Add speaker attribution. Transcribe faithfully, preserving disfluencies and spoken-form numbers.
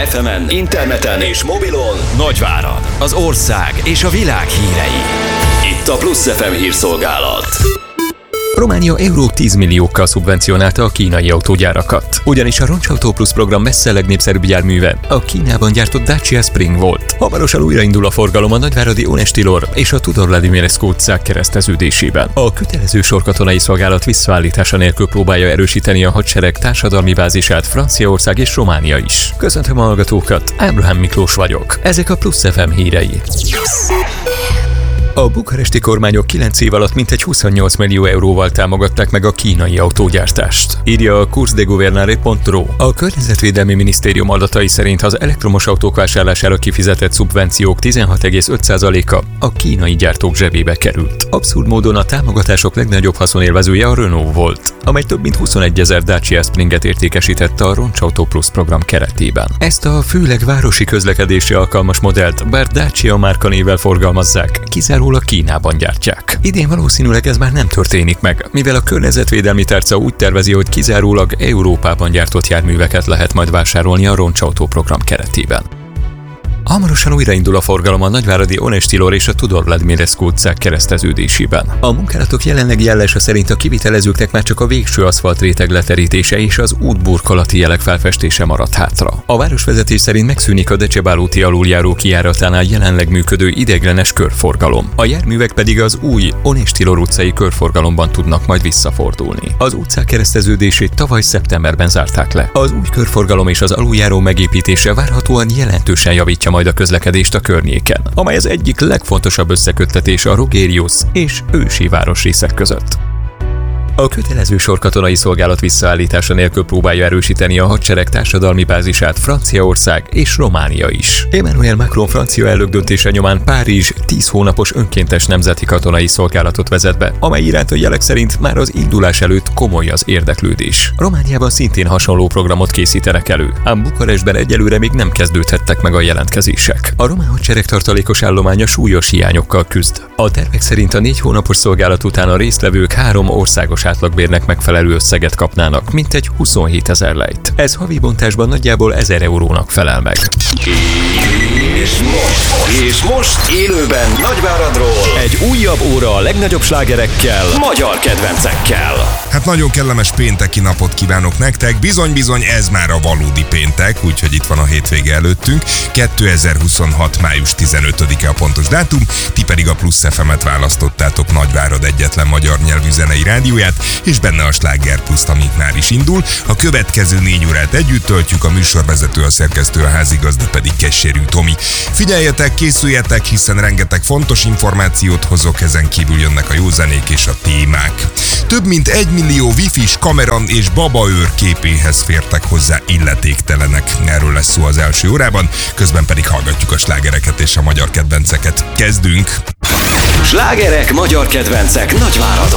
Speaker 1: ef emen, interneten és mobilon Nagyvárad, az ország és a világ hírei. Itt a Plusz ef em hírszolgálat.
Speaker 2: Románia eurók tíz milliókkal szubvencionálta a kínai autógyárakat. Ugyanis a Roncsautó Plus program messze legnépszerűbb járműve a Kínában gyártott Dacia Spring volt. Hamarosan újraindul a forgalom a nagyváradi Onestilor és a Tudor Vladimirescu utcák kereszteződésében. A kötelező sorkatonai szolgálat visszaállítása nélkül próbálja erősíteni a hadsereg társadalmi bázisát Franciaország és Románia is. Köszöntöm a hallgatókat, Ábrahám Miklós vagyok. Ezek a Plusz ef em hírei. A bukaresti kormányok kilenc év alatt mintegy huszonnyolc millió euróval támogatták meg a kínai autógyártást, írja a coursdegovernare pont ro. A Környezetvédelmi Minisztérium adatai szerint az elektromos autók vásárlására kifizetett szubvenciók tizenhat egész öt százaléka a kínai gyártók zsebébe került. Abszurd módon a támogatások legnagyobb haszonélvezője a Renault volt, amely több mint huszonegyezer Dacia Springet értékesítette a Roncsautó Plus program keretében. Ezt a főleg városi közlekedésre alkalmas modellt, bár Dacia márkanévvel forgalmazzák, kizárólag a Kínában gyártják. Idén valószínűleg ez már nem történik meg, mivel a környezetvédelmi tárca úgy tervezi, hogy kizárólag Európában gyártott járműveket lehet majd vásárolni a Roncsautó program keretében. Hamarosan újraindul a forgalom a nagyváradi Onestilor és a Tudor Vladimirescu utcák kereszteződésében. A munkálatok jelenlegi állása szerint a kivitelezőknek már csak a végső aszfaltréteg leterítése és az útburkolati jelek felfestése maradt hátra. A városvezetés szerint megszűnik a Decebál úti aluljáró kijáratánál jelenleg működő ideiglenes körforgalom. A járművek pedig az új Onestilor utcai körforgalomban tudnak majd visszafordulni. Az utcák kereszteződését tavaly szeptemberben zárták le. Az új körforgalom és az aluljáró megépítése várhatóan jelentősen javítja majd a közlekedést a környéken, amely az egyik legfontosabb összeköttetés a Rogérius és ősi városrészek között. A kötelező sorkatonai szolgálat visszaállítása nélkül próbálja erősíteni a hadsereg társadalmi bázisát Franciaország és Románia is. Emmanuel Macron francia elnök döntése nyomán Párizs tíz hónapos önkéntes nemzeti katonai szolgálatot vezet be, amely iránt a jelek szerint már az indulás előtt komoly az érdeklődés. Romániában szintén hasonló programot készítenek elő, ám Bukarestben egyelőre még nem kezdődhettek meg a jelentkezések. A román hadsereg tartalékos állománya súlyos hiányokkal küzd. A tervek szerint a négy hónapos szolgálat után a résztvevők három országos átlagbérnek megfelelő összeget kapnának, mintegy huszonhét ezer lejt. Ez havi bontásban nagyjából ezer eurónak felel meg.
Speaker 1: És most, és most élőben Nagyváradról egy újabb óra a legnagyobb slágerekkel, magyar kedvencekkel.
Speaker 3: Hát nagyon kellemes pénteki napot kívánok nektek, bizony-bizony ez már a valódi péntek, úgyhogy itt van a hétvége előttünk, kétezer-huszonhat. május tizenötödike a pontos dátum, ti pedig a Plusz ef emet választottátok, Nagyvárad egyetlen magyar nyelvű zenei rádióját, és benne a Sláger Pluszt, amit már is indul. A következő négy órát együtt töltjük, a műsorvezető, a szerkesztő, a házigazda pedig Kesserű Tomi. Figyeljetek, készüljetek, hiszen rengeteg fontos információt hozok, ezen kívül jönnek a jó zenék és a témák. Több mint egy millió wifis, kamera és babaőr képéhez fértek hozzá illetéktelenek. Erről lesz szó az első órában, közben pedig hallgatjuk a slágereket és a magyar kedvenceket. Kezdünk!
Speaker 1: Slágerek, magyar kedvencek Nagyváradon.